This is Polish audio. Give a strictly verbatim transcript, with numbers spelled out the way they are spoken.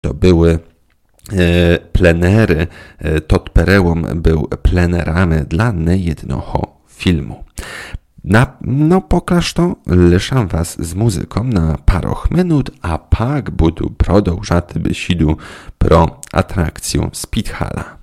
to były plenery. Todd Perełom był plenerami dla nejednoho filmu. Na, no pokrašto lišam vás s muzikom na paroch minut, a pak budu prodążati besidu pro atrakcję Speedhala.